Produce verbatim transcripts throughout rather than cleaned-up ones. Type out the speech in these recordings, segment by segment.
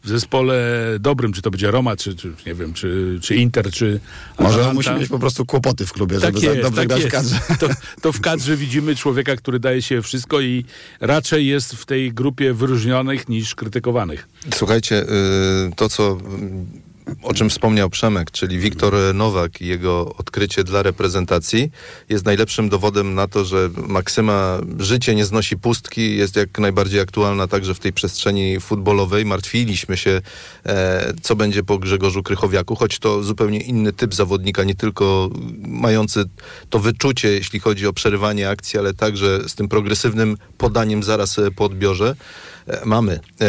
w zespole dobrym, czy to będzie Roma, czy, czy nie wiem, czy, czy Inter, czy Może Atalanta. musi mieć po prostu kłopoty w klubie, tak żeby jest, dobrze tak grać jest. w kadrze. To, to w kadrze widzimy człowieka, który daje się wszystko i raczej jest w tej grupie wyróżnionych niż krytykowanych. Słuchajcie, to co... o czym wspomniał Przemek, czyli Wiktor Nowak i jego odkrycie dla reprezentacji jest najlepszym dowodem na to, że maksyma życie nie znosi pustki, jest jak najbardziej aktualna także w tej przestrzeni futbolowej. Martwiliśmy się, e, co będzie po Grzegorzu Krychowiaku, choć to zupełnie inny typ zawodnika, nie tylko mający to wyczucie, jeśli chodzi o przerywanie akcji, ale także z tym progresywnym podaniem zaraz po odbiorze. Mamy. E,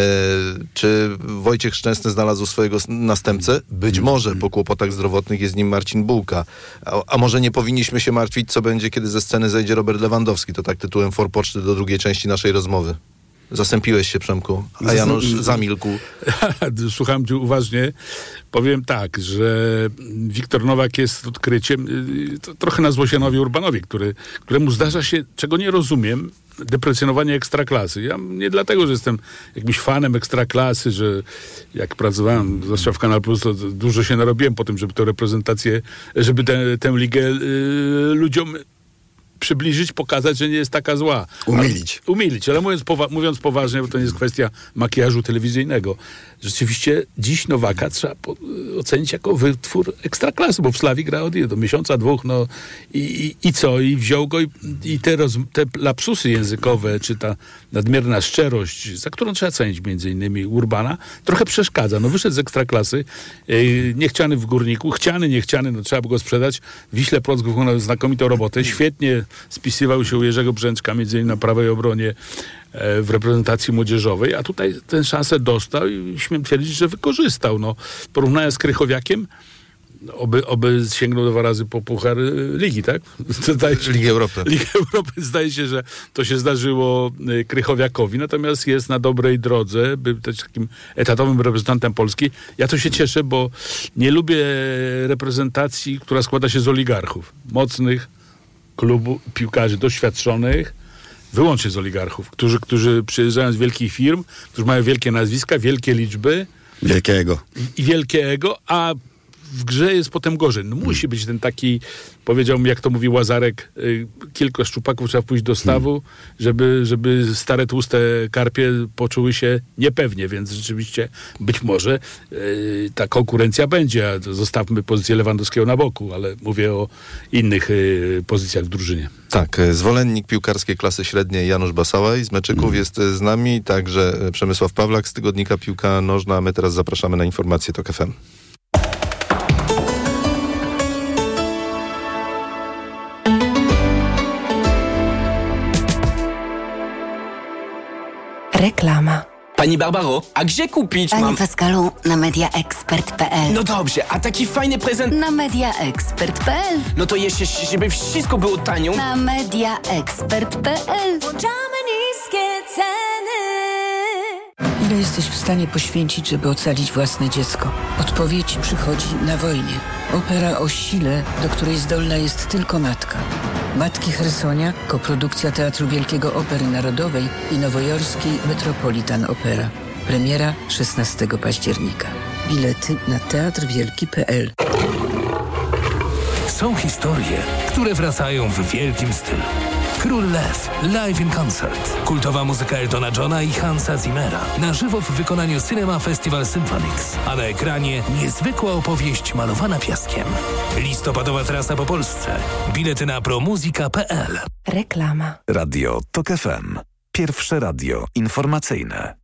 czy Wojciech Szczęsny znalazł swojego następcę? Być może po kłopotach zdrowotnych jest nim Marcin Bułka. A, a może nie powinniśmy się martwić, co będzie, kiedy ze sceny zejdzie Robert Lewandowski? To tak tytułem forpoczty do drugiej części naszej rozmowy. Zasępiłeś się, Przemku, a Janusz zamilkł. Słucham cię uważnie. Powiem tak, że Wiktor Nowak jest odkryciem to trochę na Złosianowi Urbanowi, który, któremu zdarza się, czego nie rozumiem, deprecjonowanie Ekstraklasy. Ja nie dlatego, że jestem jakimś fanem Ekstraklasy, że jak pracowałem zwłaszcza w Kanal Plus, to dużo się narobiłem po tym, żeby tę reprezentację, żeby tę, tę ligę y, ludziom przybliżyć, pokazać, że nie jest taka zła. Umilić. Ale, umilić, ale mówiąc, powa- mówiąc poważnie, bo to nie jest kwestia makijażu telewizyjnego. Rzeczywiście dziś Nowaka trzeba po- ocenić jako wytwór ekstraklasy, bo w Slawii gra od do miesiąca, dwóch, no i, i, i co? I wziął go i, i te, roz, te lapsusy językowe, czy ta nadmierna szczerość, za którą trzeba cenić między innymi Urbana, trochę przeszkadza. No wyszedł z ekstraklasy, yy, niechciany w Górniku, chciany, niechciany, no trzeba by go sprzedać. W Wiśle Płock wykonał znakomitą robotę, świetnie spisywał się u Jerzego Brzęczka, między innymi na prawej obronie w reprezentacji młodzieżowej, a tutaj tę szansę dostał i śmiem twierdzić, że wykorzystał. No, porównając z Krychowiakiem, oby, oby sięgnął dwa razy po puchar Ligi, tak? Zdaje się, Ligi Europy. Ligi Europy. Zdaje się, że to się zdarzyło Krychowiakowi, natomiast jest na dobrej drodze, by być takim etatowym reprezentantem Polski. Ja to się cieszę, bo nie lubię reprezentacji, która składa się z oligarchów. Mocnych klubu, piłkarzy doświadczonych, wyłącznie z oligarchów, którzy, którzy przyjeżdżają z wielkich firm, którzy mają wielkie nazwiska, wielkie liczby. Wielkiego. I, i wielkie ego, a w grze jest potem gorzej. No musi być ten taki, powiedział mi, jak to mówi Łazarek, y, kilka szczupaków trzeba pójść do stawu, hmm. żeby, żeby stare, tłuste karpie poczuły się niepewnie, więc rzeczywiście być może y, ta konkurencja będzie, a zostawmy pozycję Lewandowskiego na boku, ale mówię o innych y, pozycjach w drużynie. Tak, zwolennik piłkarskiej klasy średniej Janusz Basałaj z Meczyków hmm. jest z nami, także Przemysław Pawlak z tygodnika Piłka Nożna. My teraz zapraszamy na informacje TOK F M. Reklama. Pani Barbaro, a gdzie kupić Panie mam... Pascalu, na mediaexpert kropka pe el. No dobrze, a taki fajny prezent... Na mediaexpert kropka pe el. No to jeszcze, żeby wszystko było tanio... Na mediaexpert kropka pe el. Włączamy niskie ceny. Ile jesteś w stanie poświęcić, żeby ocalić własne dziecko? Odpowiedź przychodzi na wojnie. Opera o sile, do której zdolna jest tylko matka. Matki Chersonia, koprodukcja Teatru Wielkiego Opery Narodowej i nowojorskiej Metropolitan Opera. Premiera szesnastego października. Bilety na teatr wielki kropka pe el. Są historie, które wracają w wielkim stylu. Król Lew, live in concert. Kultowa muzyka Eltona Johna i Hansa Zimmera. Na żywo w wykonaniu Cinema Festival Symphonics. A na ekranie niezwykła opowieść malowana piaskiem. Listopadowa trasa po Polsce. Bilety na promuzika kropka pe el. Reklama. Radio TOK F M. Pierwsze radio informacyjne.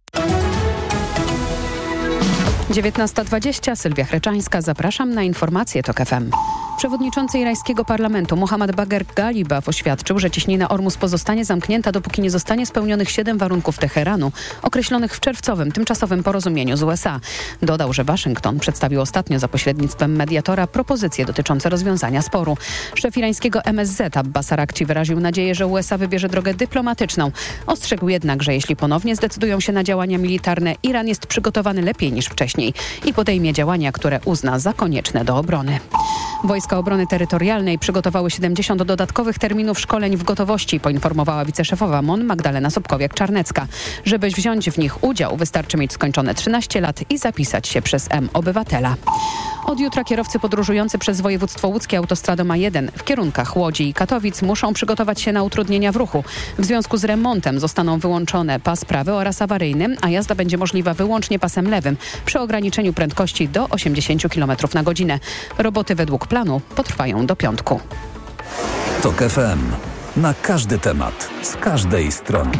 dziewiętnasta dwadzieścia, Sylwia Chreczańska. Zapraszam na informacje TOK F M. Przewodniczący irańskiego parlamentu Mohammad Bagher Galibaf oświadczył, że ciśnina Ormus pozostanie zamknięta, dopóki nie zostanie spełnionych siedem warunków Teheranu, określonych w czerwcowym, tymczasowym porozumieniu z U S A. Dodał, że Waszyngton przedstawił ostatnio za pośrednictwem mediatora propozycje dotyczące rozwiązania sporu. Szef irańskiego M S Z Abbas Araghchi wyraził nadzieję, że U S A wybierze drogę dyplomatyczną. Ostrzegł jednak, że jeśli ponownie zdecydują się na działania militarne, Iran jest przygotowany lepiej niż wcześniej i podejmie działania, które uzna za konieczne do obrony. Wojska Obrony Terytorialnej przygotowały siedemdziesiąt dodatkowych terminów szkoleń w gotowości, poinformowała wiceszefowa M O N Magdalena Sobkowiak-Czarnecka. Żeby wziąć w nich udział, wystarczy mieć skończone trzynaście lat i zapisać się przez M-Obywatela. Od jutra kierowcy podróżujący przez województwo łódzkie autostradą A jeden w kierunkach Łodzi i Katowic muszą przygotować się na utrudnienia w ruchu. W związku z remontem zostaną wyłączone pas prawy oraz awaryjny, a jazda będzie możliwa wyłącznie pasem lewym przy ograniczeniu prędkości do osiemdziesiąt kilometrów na godzinę. Roboty według planu potrwają do piątku. TOK F M. Na każdy temat, z każdej strony.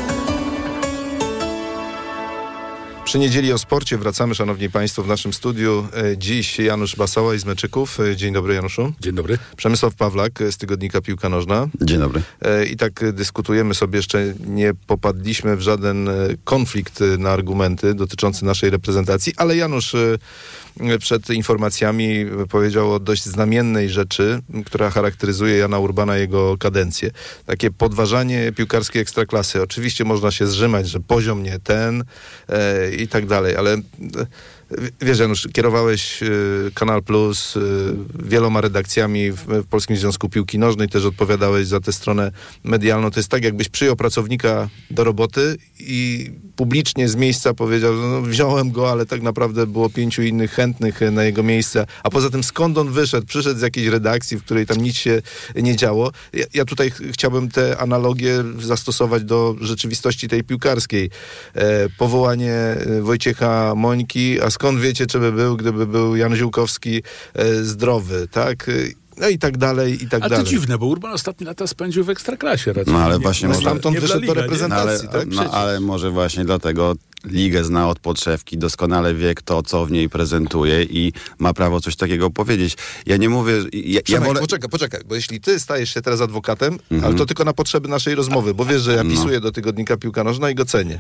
Przy niedzieli o sporcie wracamy, szanowni państwo, w naszym studiu. Dziś Janusz Basała z Meczyków. Dzień dobry, Januszu. Dzień dobry. Przemysław Pawlak z tygodnika Piłka Nożna. Dzień dobry. I tak dyskutujemy sobie, jeszcze nie popadliśmy w żaden konflikt na argumenty dotyczący naszej reprezentacji, ale Janusz przed informacjami powiedział o dość znamiennej rzeczy, która charakteryzuje Jana Urbana, jego kadencję. Takie podważanie piłkarskiej ekstraklasy. Oczywiście można się zrzymać, że poziom nie ten e, i tak dalej, ale e, wiesz, Janusz, kierowałeś e, Kanal Plus e, wieloma redakcjami w, w Polskim Związku Piłki Nożnej, też odpowiadałeś za tę stronę medialną. To jest tak, jakbyś przyjął pracownika do roboty i publicznie z miejsca powiedział, że no, wziąłem go, ale tak naprawdę było pięciu innych chętnych na jego miejsce. A poza tym skąd on wyszedł? Przyszedł z jakiejś redakcji, w której tam nic się nie działo. Ja, ja tutaj ch- chciałbym tę analogię zastosować do rzeczywistości tej piłkarskiej. E, powołanie Wojciecha Mońki, a skąd wiecie, czy by był, gdyby był Jan Ziółkowski e, zdrowy, tak? No i tak dalej, i tak A dalej. to dziwne, bo Urban ostatnie lata spędził w Ekstraklasie raczej. No ale nie, właśnie nie, może- Stamtąd nie w La wyszedł do Liga, nie? reprezentacji, No ale, tak? no, ale może właśnie dlatego ligę zna od podszewki, doskonale wie kto, co w niej prezentuje i ma prawo coś takiego powiedzieć. Ja nie mówię... Ja, ja Przemek, wolę... poczekaj, poczekaj, bo jeśli ty stajesz się teraz adwokatem, mm-hmm. ale to tylko na potrzeby naszej rozmowy, bo wiesz, że ja pisuję no. do tygodnika Piłka Nożna i go cenię.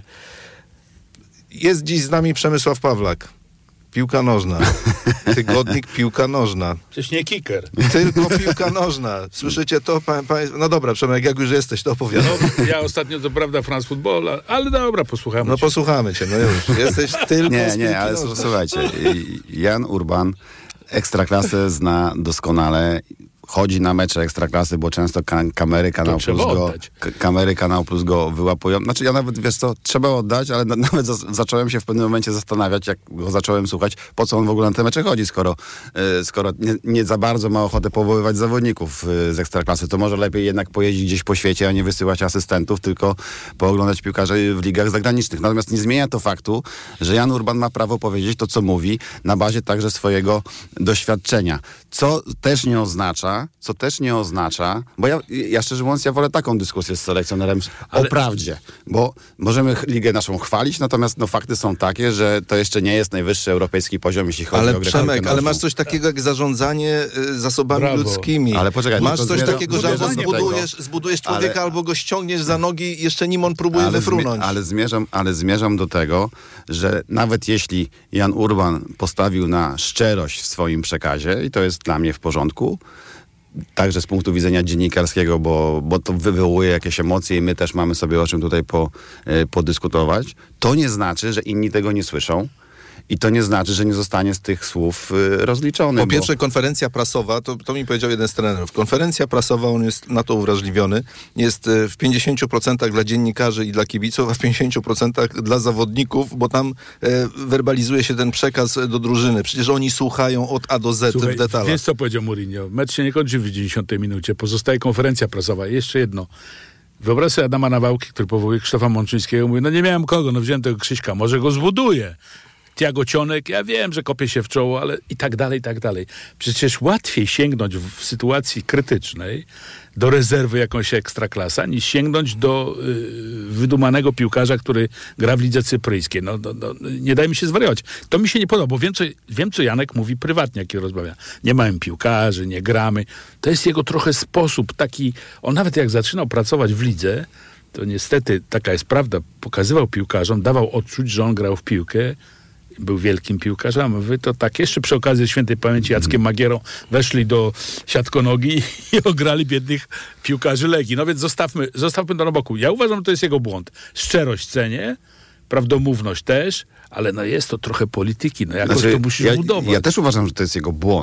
Jest dziś z nami Przemysław Pawlak. Piłka Nożna. Tygodnik Piłka Nożna. Przecież nie kicker. Tylko Piłka Nożna. Słyszycie to? Pa, pa, no dobra, Przemek, jak już jesteś, to opowiadam. No, ja ostatnio, to prawda, France Football, ale dobra, posłuchamy No cię. posłuchamy cię, no już. Jesteś tylko Nie, z nie, Piłki ale Nożnej. słuchajcie, Jan Urban Ekstraklasę zna doskonale. Chodzi na mecze Ekstraklasy, bo często ka- kamery Kanał trzeba Plus go, oddać. k- kamery Kanał Plus go wyłapują. Znaczy ja nawet, wiesz co, trzeba oddać, ale na- nawet za- zacząłem się w pewnym momencie zastanawiać, jak go zacząłem słuchać, po co on w ogóle na te mecze chodzi, skoro, y, skoro nie, nie za bardzo ma ochotę powoływać zawodników y, z Ekstraklasy. To może lepiej jednak pojeździć gdzieś po świecie, a nie wysyłać asystentów, tylko pooglądać piłkarzy w ligach zagranicznych. Natomiast nie zmienia to faktu, że Jan Urban ma prawo powiedzieć to, co mówi, na bazie także swojego doświadczenia. Co też nie oznacza, co też nie oznacza, bo ja, ja szczerze mówiąc, ja wolę taką dyskusję z selekcjonerem Ale- o prawdzie, bo możemy ch- ligę naszą chwalić, natomiast no, fakty są takie, że to jeszcze nie jest najwyższy europejski poziom, jeśli chodzi o Ale grę Przemek, piłkę ale nożną. masz coś takiego jak zarządzanie y, zasobami Brawo. ludzkimi. Ale poczekaj, masz no to coś zmierzam- takiego, że albo zmierzam do zbudujesz, tego. zbudujesz człowieka, Ale- albo go ściągniesz za nogi, jeszcze nim on próbuje ale, wyfrunąć. Zmie- ale, zmierzam, ale zmierzam do tego, że nawet jeśli Jan Urban postawił na szczerość w swoim przekazie, i to jest dla mnie w porządku, także z punktu widzenia dziennikarskiego, bo, bo to wywołuje jakieś emocje i my też mamy sobie o czym tutaj po, y, podyskutować, to nie znaczy, że inni tego nie słyszą. I to nie znaczy, że nie zostanie z tych słów y, rozliczony. Po bo- pierwsze, konferencja prasowa, to, to mi powiedział jeden z trenerów. Konferencja prasowa, on jest na to uwrażliwiony, jest e, w pięćdziesięciu procentach dla dziennikarzy i dla kibiców, a w pięćdziesięciu procentach dla zawodników, bo tam e, werbalizuje się ten przekaz do drużyny. Przecież oni słuchają od A do Z Słuchaj, w detalach. wiesz co powiedział Mourinho? Mecz się nie kończy w dziewięćdziesiątej minucie, pozostaje konferencja prasowa. Jeszcze jedno. Wyobraź sobie Adama Nawałki, który powołuje Krzysztofa Mączyńskiego, mówi, no nie miałem kogo, no wziąłem tego Krzyśka, może go zbuduję. Tiago Cionek, ja wiem, że kopie się w czoło, ale i tak dalej, i tak dalej. Przecież łatwiej sięgnąć w, w sytuacji krytycznej do rezerwy jakąś ekstraklasa, niż sięgnąć do y, wydumanego piłkarza, który gra w lidze cypryjskiej. No, no, no, nie daj mi się zwariować. To mi się nie podoba, bo wiem co, wiem, co Janek mówi prywatnie, jak rozmawia. Nie mamy piłkarzy, nie gramy. To jest jego trochę sposób taki, on nawet jak zaczynał pracować w lidze, to niestety taka jest prawda, pokazywał piłkarzom, dawał odczuć, że on grał w piłkę, był wielkim piłkarzem. Wy to tak jeszcze przy okazji świętej pamięci Jackiem Magierą weszli do siatkonogi i ograli biednych piłkarzy Legii. No więc zostawmy, zostawmy to na boku. Ja uważam, że to jest jego błąd. Szczerość cenię, prawdomówność też, ale no jest to trochę polityki. No jakoś Znaczy, to musisz ja, budować. ja też uważam, że to jest jego błąd.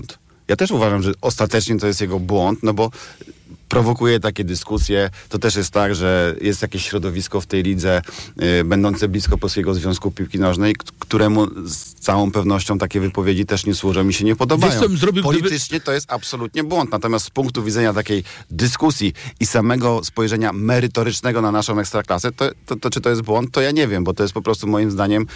Ja też uważam, że ostatecznie to jest jego błąd, no bo prowokuje takie dyskusje. To też jest tak, że jest jakieś środowisko w tej lidze y, będące blisko Polskiego Związku Piłki Nożnej, k- któremu z całą pewnością takie wypowiedzi też nie służą i się nie podobają. Wiesz, co bym zrobił, Politycznie gdyby... to jest absolutnie błąd. Natomiast z punktu widzenia takiej dyskusji i samego spojrzenia merytorycznego na naszą ekstraklasę, to, to, to czy to jest błąd, to ja nie wiem, bo to jest po prostu moim zdaniem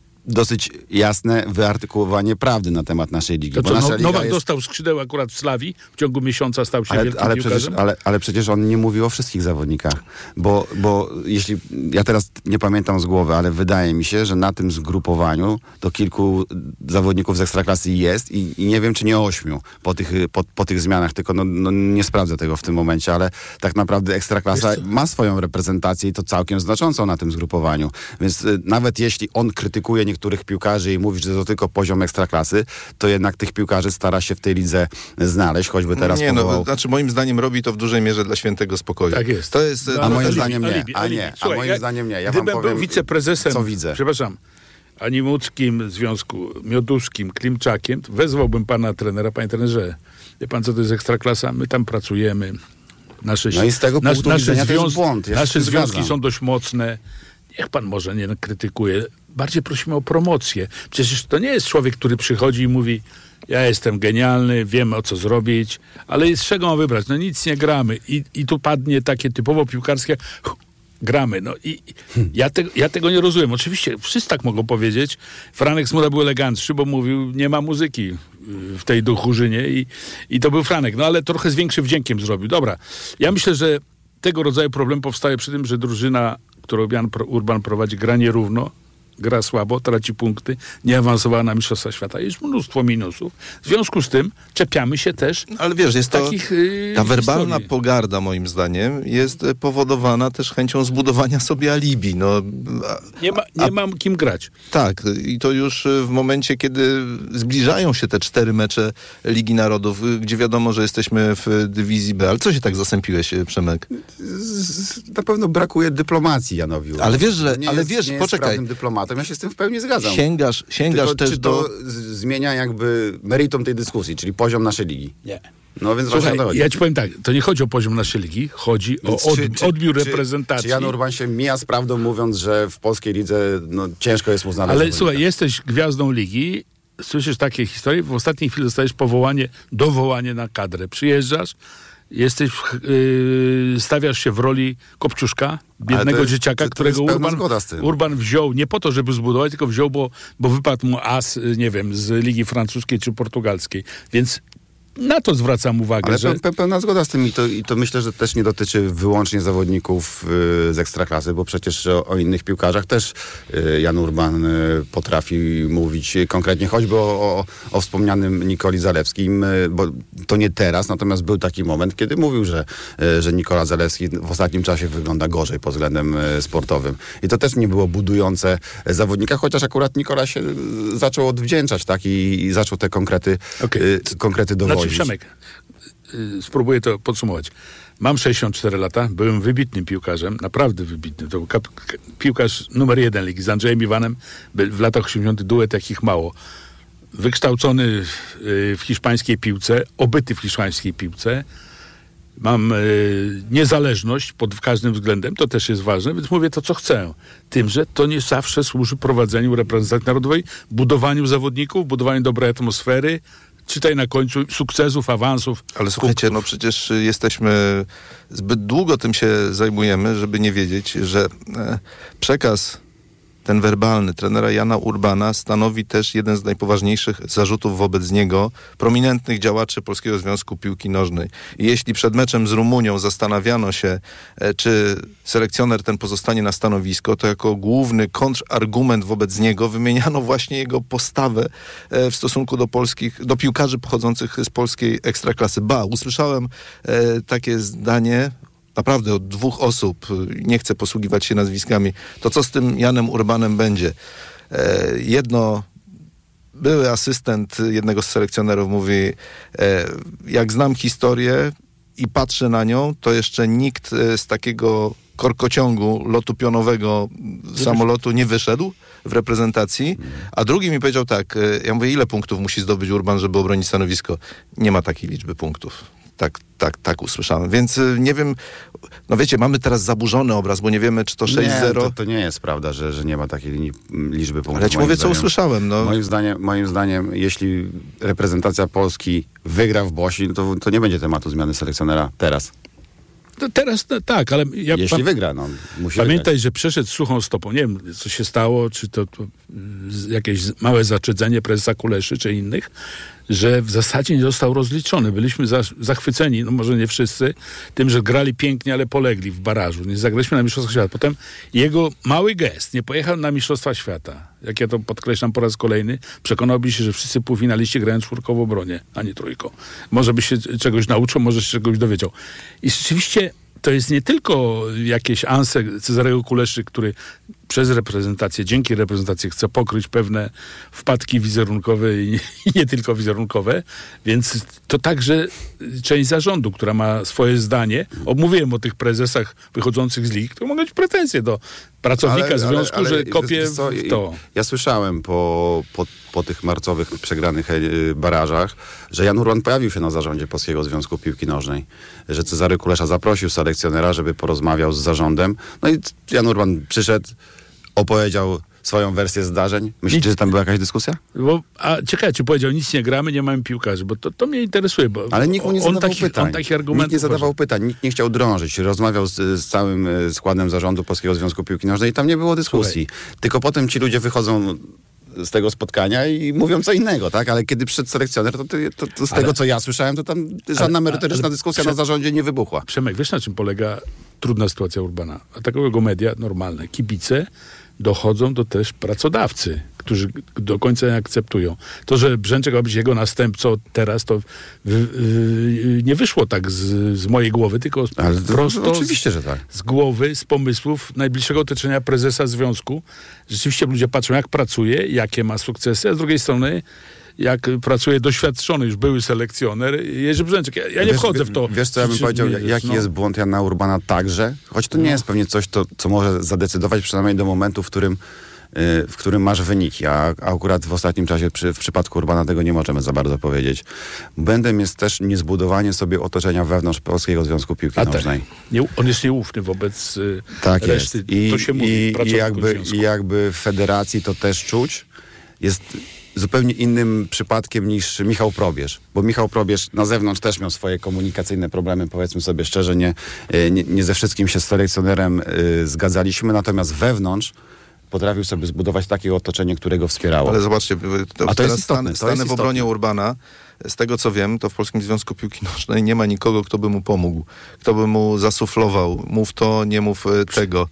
dosyć jasne wyartykułowanie prawdy na temat naszej ligi. To bo co, nasza no, liga Nowak jest... dostał skrzydeł akurat w Slawii, w ciągu miesiąca stał się ale, wielkim ale piłkarzem. przecież, ale, ale przecież on nie mówił o wszystkich zawodnikach, bo, bo jeśli, ja teraz nie pamiętam z głowy, ale wydaje mi się, że na tym zgrupowaniu to kilku zawodników z Ekstraklasy jest i, i nie wiem, czy nie ośmiu po tych, po, po tych zmianach, tylko no, no nie sprawdzę tego w tym momencie, ale tak naprawdę Ekstraklasa ma swoją reprezentację i to całkiem znaczącą na tym zgrupowaniu, więc y, nawet jeśli on krytykuje niektórych piłkarzy i mówi, że to tylko poziom Ekstraklasy, to jednak tych piłkarzy stara się w tej lidze znaleźć, choćby teraz Nie, powołał... no, znaczy moim zdaniem robi to w dużej mierze dla świętego spokoju. Tak jest. To jest No, A no, moim alibi, zdaniem nie, alibi, a alibi. nie, Słuchaj, a moim ja, zdaniem nie. Ja gdybym wam powiem, był wiceprezesem, co widzę. przepraszam, animuckim związku, Mioduskim, Klimczakiem, wezwałbym pana trenera, panie trenerze, wie pan, co to jest Ekstraklasa? My tam pracujemy. Nasze, No i z tego nasz, punktu nasze widzenia to jest związ- błąd. Ja się z nasze tym związki zgadzam. są dość mocne. Niech pan może nie krytykuje. Bardziej prosimy o promocję. Przecież to nie jest człowiek, który przychodzi i mówi, ja jestem genialny, wiem o co zrobić, ale z czego mam wybrać? No nic nie gramy. I, i tu padnie takie typowo piłkarskie gramy. No i i ja, te, ja tego nie rozumiem. Oczywiście wszyscy tak mogą powiedzieć. Franek Smuda był elegantszy, bo mówił, nie ma muzyki w tej duchurzynie i, i to był Franek. No ale trochę z większym wdziękiem zrobił. Dobra. Ja myślę, że tego rodzaju problem powstaje przy tym, że drużyna, którą Jan Urban prowadzi, gra nierówno, gra słabo, traci punkty, nie awansowała na Mistrzostwa Świata. Jest mnóstwo minusów. W związku z tym czepiamy się też ale wiesz, jest to, takich yy, ta werbalna historii. pogarda moim zdaniem jest e, powodowana też chęcią zbudowania sobie alibi. No, a, Nie, ma, nie a, mam kim grać. tak, i to już e, w momencie, kiedy zbliżają się te cztery mecze Ligi Narodów, e, gdzie wiadomo, że jesteśmy w dywizji B. Ale co się tak zasępiłeś, e, Przemek? Z- Na pewno brakuje dyplomacji Janowi. Ale wiesz, że- nie ale jest, wiesz, nie poczekaj. jest sprawnym dyplomatem. Ja się z tym w pełni zgadzam. Sięgasz, sięgasz Tylko, też czy to do... z- zmienia jakby meritum tej dyskusji, czyli poziom naszej ligi? Nie. No więc właśnie o Słuchaj, to chodzi. ja ci powiem tak, to nie chodzi o poziom naszej ligi, chodzi Więc o od, czy- czy- odbiór czy- reprezentacji. Czy Jan Urban się mija z prawdą, mówiąc, że w polskiej lidze no, ciężko jest mu znaleźć Ale zawodnika? słuchaj, jesteś gwiazdą ligi, słyszysz takie historie, w ostatniej chwili dostajesz powołanie, dowołanie na kadrę. Przyjeżdżasz, jesteś, yy, stawiasz się w roli Kopciuszka, biednego jest- dzieciaka, to- to którego jest pełna Urban, zgoda z tym. Urban wziął nie po to, żeby zbudować, tylko wziął, bo, bo wypadł mu as, y, nie wiem, z ligi francuskiej czy portugalskiej. Więc na to zwracam uwagę, Ale że... pe- pełna zgoda z tym i to, i to myślę, że też nie dotyczy wyłącznie zawodników y, z Ekstraklasy, bo przecież o, o innych piłkarzach też y, Jan Urban y, potrafi mówić konkretnie, choćby o, o, o wspomnianym Nikoli Zalewskim, y, bo to nie teraz, natomiast był taki moment, kiedy mówił, że, y, że Nikola Zalewski w ostatnim czasie wygląda gorzej pod względem y, sportowym. I to też nie było budujące zawodnika, chociaż akurat Nikola się y, zaczął odwdzięczać, tak, i, i zaczął te konkrety, Okej. y, konkrety dowodzić. Znaczy, Przemek, y, spróbuję to podsumować. Mam sześćdziesiąt cztery lata, byłem wybitnym piłkarzem, naprawdę wybitnym. To był kap- k- piłkarz numer jeden ligi z Andrzejem Iwanem, był w latach osiemdziesiątych duet jakich mało. Wykształcony w, y, w hiszpańskiej piłce, obyty w hiszpańskiej piłce. Mam y, niezależność pod każdym względem, to też jest ważne, więc mówię to, co chcę. Tym, że to nie zawsze służy prowadzeniu reprezentacji narodowej, budowaniu zawodników, budowaniu dobrej atmosfery, czytaj na końcu sukcesów, awansów. Ale słuchajcie, no przecież jesteśmy, zbyt długo tym się zajmujemy, żeby nie wiedzieć, że e, przekaz ten werbalny trenera Jana Urbana stanowi też jeden z najpoważniejszych zarzutów wobec niego prominentnych działaczy Polskiego Związku Piłki Nożnej. I jeśli przed meczem z Rumunią zastanawiano się, e, czy selekcjoner ten pozostanie na stanowisko, to jako główny kontrargument wobec niego wymieniano właśnie jego postawę e, w stosunku do polskich, do piłkarzy pochodzących z polskiej ekstraklasy. Ba, usłyszałem e, takie zdanie, naprawdę od dwóch osób, nie chcę posługiwać się nazwiskami, to co z tym Janem Urbanem będzie? E, jedno, były asystent jednego z selekcjonerów mówi, e, jak znam historię i patrzę na nią, to jeszcze nikt e, z takiego korkociągu, lotu pionowego samolotu nie wyszedł w reprezentacji, a drugi mi powiedział tak, ja mówię, ile punktów musi zdobyć Urban, żeby obronić stanowisko? Nie ma takiej liczby punktów. Tak, tak, tak usłyszałem. Więc nie wiem, no wiecie, mamy teraz zaburzony obraz, bo nie wiemy, czy to sześć zero. Nie, to, to nie jest prawda, że, że nie ma takiej linii, liczby punktów. Ale ja ci mówię, co usłyszałem. No. Moim zdaniem, moim zdaniem, jeśli reprezentacja Polski wygra w Bośni, no to, to nie będzie tematu zmiany selekcjonera teraz. No teraz no, tak, ale... Ja Jeśli pa- wygra, no musi Pamiętaj, wygrać. że przeszedł suchą stopą. Nie wiem, co się stało, czy to, to jakieś małe zaczedzenie prezesa Kuleszy, czy innych, że w zasadzie nie został rozliczony. Byliśmy za, zachwyceni, no może nie wszyscy, tym, że grali pięknie, ale polegli w barażu. Nie zagraliśmy na Mistrzostwach Świata. Potem jego mały gest, nie pojechał na Mistrzostwa Świata. Jak ja to podkreślam po raz kolejny, przekonałby się, że wszyscy półfinaliści grają czwórką w obronie, a nie trójką. Może by się czegoś nauczył, może się czegoś dowiedział. I rzeczywiście to jest nie tylko jakieś anse Cezarego Kuleszy, który przez reprezentację, dzięki reprezentacji chce pokryć pewne wpadki wizerunkowe i nie, i nie tylko wizerunkowe, więc to także część zarządu, która ma swoje zdanie. Omówiłem o tych prezesach wychodzących z lig, to mogą być pretensje do pracownika Ale- związku, ale- ale że kopie wiesz co, w to. Ja słyszałem po, po, po tych marcowych przegranych e, barażach, że Jan Urban pojawił się na zarządzie Polskiego Związku Piłki Nożnej, że Cezary Kulesza zaprosił selekcjonera, żeby porozmawiał z zarządem. No i Jan Urban przyszedł, opowiedział swoją wersję zdarzeń. Myślicie, że tam była jakaś dyskusja? Bo, a ciekawe, ci powiedział, nic nie gramy, nie mamy piłkarzy, bo to, to mnie interesuje, bo Ale nikt mu nie on zadawał takich, pytań. on takich argumentów Nikt nie zadawał użył. pytań, nikt nie chciał drążyć. Rozmawiał z, z całym e, składem zarządu Polskiego Związku Piłki Nożnej i tam nie było dyskusji. Tylko potem ci ludzie wychodzą z tego spotkania i mówią co innego, tak? Ale kiedy przyszedł selekcjoner, to, ty- to, to z Ale- tego, co ja słyszałem, to tam żadna ale- merytoryczna ale- dyskusja prze- na zarządzie nie wybuchła. Przemek, wiesz na czym polega trudna sytuacja Urbana? A takiego media normalne, kibice dochodzą do też pracodawcy, którzy do końca nie akceptują. To, że Brzęczek ma być jego następcą teraz, to w, w, nie wyszło tak z, z mojej głowy, tylko Ale to, prosto to oczywiście, że tak. z głowy, z pomysłów najbliższego otoczenia prezesa związku. Rzeczywiście ludzie patrzą, jak pracuje, jakie ma sukcesy, a z drugiej strony jak pracuje doświadczony, już były selekcjoner Jerzy Brzęczek. Ja, ja nie Wiesz- wchodzę w to. Wiesz, co ja bym czy- powiedział, nie, jaki no. jest błąd Jana Urbana także, choć to nie jest pewnie coś, to, co może zadecydować przynajmniej do momentu, w którym, y, w którym masz wyniki, a, a akurat w ostatnim czasie przy, w przypadku Urbana tego nie możemy za bardzo powiedzieć. Błędem jest też niezbudowanie sobie otoczenia wewnątrz Polskiego Związku Piłki A tak. Nożnej. Nie, on jest nieufny wobec y, Tak reszty. jest. I, to się mówi, i, i, pracowników jakby, związku. I jakby w federacji to też czuć. Jest zupełnie innym przypadkiem niż Michał Probierz. Bo Michał Probierz na zewnątrz też miał swoje komunikacyjne problemy, powiedzmy sobie szczerze, nie, nie, nie ze wszystkim się z selekcjonerem y, zgadzaliśmy, natomiast wewnątrz potrafił sobie zbudować takie otoczenie, które go wspierało. Ale zobaczcie, to, A to teraz jest istotne, stanę, to stanę jest w obronie istotne. Urbana. Z tego co wiem, to w Polskim Związku Piłki Nożnej nie ma nikogo, kto by mu pomógł. Kto by mu zasuflował. Mów to, nie mów e, tego.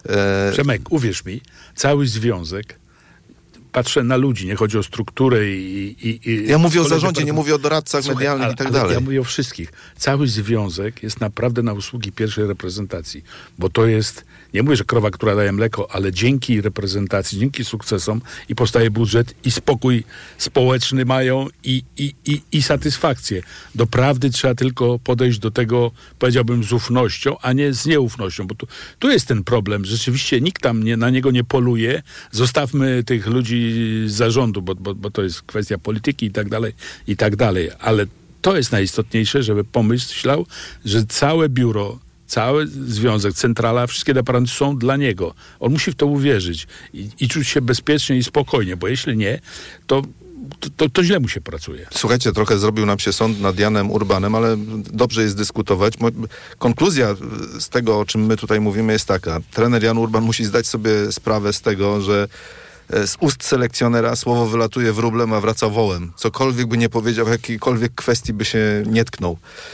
E, Przemek, uwierz mi, cały związek, patrzę na ludzi, nie chodzi o strukturę i... i, i ja mówię o kolegę zarządzie, nie pracy- mówię o doradcach Słuchaj, medialnych ale- i tak ale dalej. Ja mówię o wszystkich. Cały związek jest naprawdę na usługi pierwszej reprezentacji, bo to jest, nie mówię, że krowa, która daje mleko, ale dzięki reprezentacji, dzięki sukcesom i powstaje budżet i spokój społeczny mają i, i, i, i satysfakcję. Doprawdy trzeba tylko podejść do tego, powiedziałbym, z ufnością, a nie z nieufnością, bo tu, tu jest ten problem. Rzeczywiście nikt tam nie, na niego nie poluje. Zostawmy tych ludzi z zarządu, bo, bo, bo to jest kwestia polityki i tak dalej, i tak dalej. Ale to jest najistotniejsze, żeby pomyślał, że całe biuro, cały związek, centrala, wszystkie departamenty są dla niego. On musi w to uwierzyć i, i czuć się bezpiecznie i spokojnie, bo jeśli nie, to, to, to, to źle mu się pracuje. Słuchajcie, trochę zrobił nam się sąd nad Janem Urbanem, ale dobrze jest dyskutować. Mo- Konkluzja z tego, o czym my tutaj mówimy, jest taka. Trener Jan Urban musi zdać sobie sprawę z tego, że e, z ust selekcjonera słowo wylatuje wróblem, a wraca wołem. Cokolwiek by nie powiedział, w jakiejkolwiek kwestii by się nie tknął.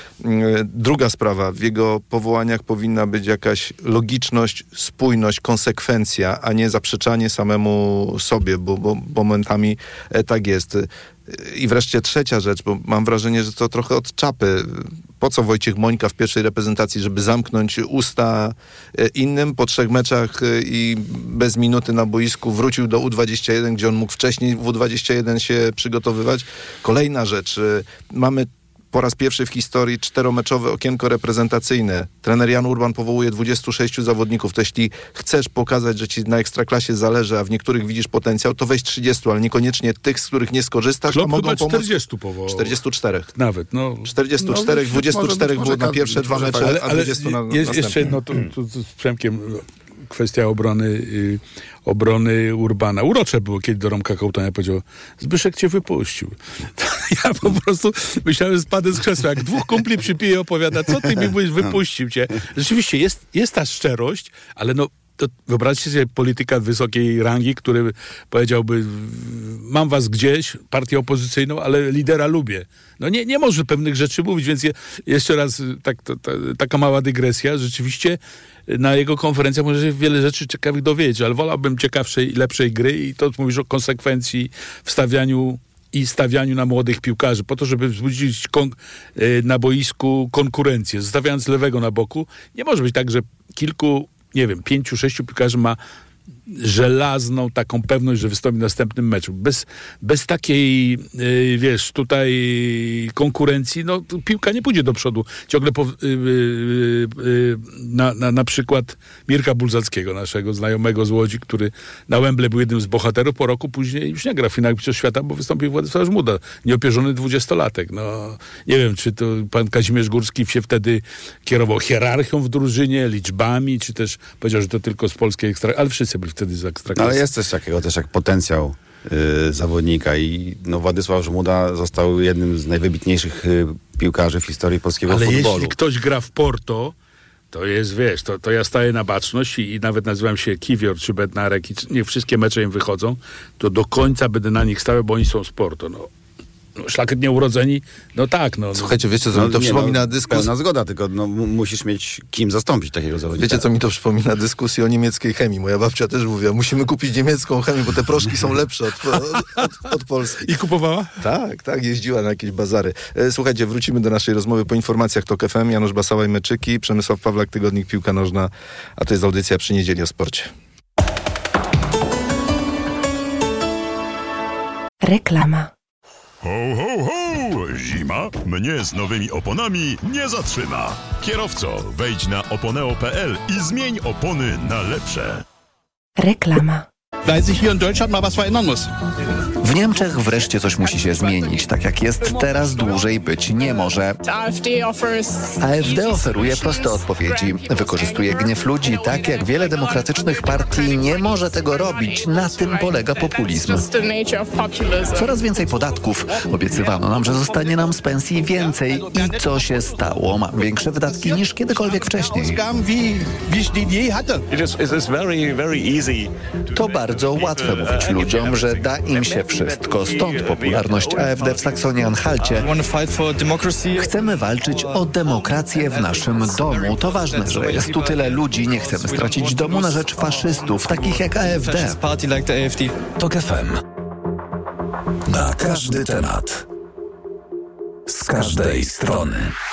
Mm, Druga sprawa, w jego powołaniach powinna być jakaś logiczność, spójność, konsekwencja, a nie zaprzeczanie samemu sobie, bo, bo momentami e, tak jest. I wreszcie trzecia rzecz, bo mam wrażenie, że to trochę od czapy. Po co Wojciech Mońka w pierwszej reprezentacji, żeby zamknąć usta e, innym po trzech meczach e, i bez minuty na boisku wrócił do U dwadzieścia jeden, gdzie on mógł wcześniej w U dwadzieścia jeden się przygotowywać. Kolejna rzecz, e, mamy po raz pierwszy w historii czteromeczowe okienko reprezentacyjne. Trener Jan Urban powołuje dwudziestu sześciu zawodników. To jeśli chcesz pokazać, że ci na Ekstraklasie zależy, a w niektórych widzisz potencjał, to weź trzydziestu, ale niekoniecznie tych, z których nie skorzystasz, Klub a mogą chyba pomóc... czterdziestu powołał. czterdziestu czterech. Nawet, no. czterdziestu czterech, No, dwudziestu czterech może- było na może- pierwsze dwa może- mecze, Ale, a ale dwudziestu na je, następne. jeszcze jedno, to, to, to z Przemkiem, kwestia obrony, y, obrony Urbana. Urocze było, kiedy do Romka Kołtania powiedział, Zbyszek cię wypuścił. Ja po prostu myślałem, spadłem z krzesła. Jak dwóch kumpli przypije i opowiada, co ty mi mówisz, wypuścił cię. Rzeczywiście jest, jest ta szczerość, ale no to wyobraźcie sobie polityka wysokiej rangi, który powiedziałby, mam was gdzieś, partię opozycyjną, ale lidera lubię. No nie, nie może pewnych rzeczy mówić, więc je, jeszcze raz tak, to, to, taka mała dygresja. Rzeczywiście na jego konferencjach może się wiele rzeczy ciekawych dowiedzieć, ale wolałbym ciekawszej i lepszej gry i to mówisz o konsekwencji w stawianiu i stawianiu na młodych piłkarzy, po to, żeby wzbudzić kon- na boisku konkurencję. Zostawiając lewego na boku, nie może być tak, że kilku, nie wiem, pięciu, sześciu piłkarzy ma żelazną taką pewność, że wystąpi w następnym meczu. Bez, bez takiej, yy, wiesz, tutaj konkurencji, no piłka nie pójdzie do przodu. Ciągle po, yy, yy, yy, na, na, na przykład Mirka Bulzackiego, naszego znajomego z Łodzi, który na Wembley był jednym z bohaterów, po roku później już nie gra w finałach Mistrzostw Świata, bo wystąpił Władysław Żmuda, nieopierzony dwudziestolatek. No, nie wiem, czy to pan Kazimierz Górski się wtedy kierował hierarchią w drużynie, liczbami, czy też powiedział, że to tylko z polskiej ekstra, ale wszyscy byli wtedy z ekstraklasy. Ale jest coś takiego też jak potencjał y, zawodnika i no, Władysław Żmuda został jednym z najwybitniejszych y, piłkarzy w historii polskiego Ale futbolu. jeśli ktoś gra w Porto, to jest, wiesz, to, to ja staję na baczność i, i nawet nazywam się Kiwior czy Bednarek i niech wszystkie mecze im wychodzą, to do końca będę na nich stały, bo oni są z Porto. No, no szlachetnie urodzeni, no tak. No, Słuchajcie, wiecie co mi to nie, przypomina no, dyskusję... pełna zgoda, tylko no, m- musisz mieć kim zastąpić takiego zawodnika. Wiecie, co mi to przypomina? Dyskusję o niemieckiej chemii. Moja babcia też mówiła, musimy kupić niemiecką chemię, bo te proszki są lepsze od, od, od, od Polski. I kupowała? Tak, tak, jeździła na jakieś bazary. E, Słuchajcie, wrócimy do naszej rozmowy po informacjach TOK F M. Janusz Basała i Meczyki, Przemysław Pawlak, Tygodnik Piłka Nożna, a to jest audycja Przy Niedzieli o sporcie. Reklama. Ho, ho, ho! Zima mnie z nowymi oponami nie zatrzyma. Kierowco, wejdź na oponeo kropka p l i zmień opony na lepsze. Reklama. Weil sich hier in Deutschland mal was verändern muss. W Niemczech wreszcie coś musi się zmienić. Tak jak jest teraz, dłużej być nie może. A F D oferuje proste odpowiedzi. Wykorzystuje gniew ludzi tak, jak wiele demokratycznych partii nie może tego robić. Na tym polega populizm. Coraz więcej podatków. Obiecywano nam, że zostanie nam z pensji więcej. I co się stało? Mam większe wydatki niż kiedykolwiek wcześniej. To bardzo łatwe mówić ludziom, że da im się wszystko. Stąd popularność A F D w Saksonii-Anhalcie. Chcemy walczyć o demokrację w naszym domu. To ważne, że jest tu tyle ludzi. Nie chcemy stracić domu na rzecz faszystów, takich jak A F D. TOK F M. Na każdy temat. Z każdej strony.